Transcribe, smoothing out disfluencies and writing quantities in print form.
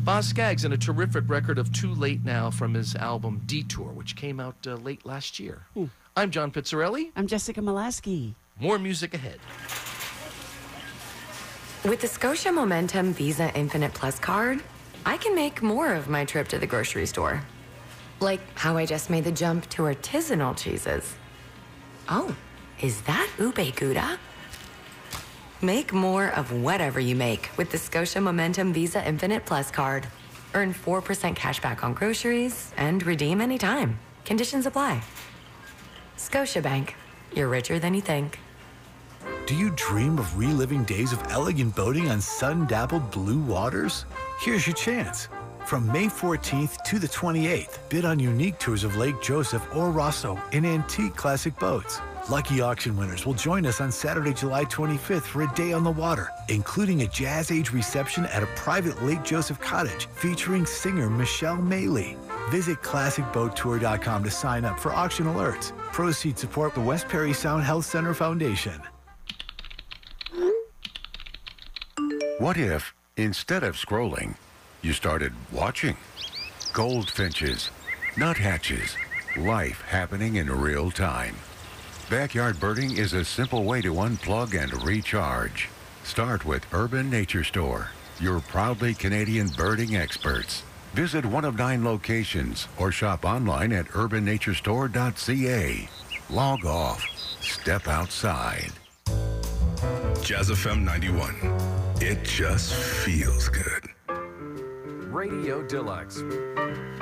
Boz Scaggs and a terrific record of Too Late Now from his album Detour, which came out late last year. I'm John Pizzarelli. I'm Jessica Molaski. More music ahead. With the Scotia Momentum Visa Infinite Plus card, I can make more of my trip to the grocery store. Like how I just made the jump to artisanal cheeses. Oh, is that ube gouda? Make more of whatever you make with the Scotia Momentum Visa Infinite Plus card. Earn 4% cash back on groceries and redeem anytime. Conditions apply. Scotiabank. You're richer than you think. Do you dream of reliving days of elegant boating on sun-dappled blue waters? Here's your chance. From May 14th to the 28th, bid on unique tours of Lake Joseph or Rosso in antique classic boats. Lucky auction winners will join us on Saturday, July 25th for a day on the water, including a jazz-age reception at a private Lake Joseph cottage featuring singer Michelle Maley. Visit ClassicBoatTour.com to sign up for auction alerts. Proceeds support the West Perry Sound Health Center Foundation. What if, instead of scrolling, you started watching? Goldfinches, nuthatches, life happening in real time. Backyard birding is a simple way to unplug and recharge. Start with Urban Nature Store, your proudly Canadian birding experts. Visit one of 9 locations or shop online at urbannaturestore.ca. Log off. Step outside. Jazz FM 91. It just feels good. Radio Deluxe.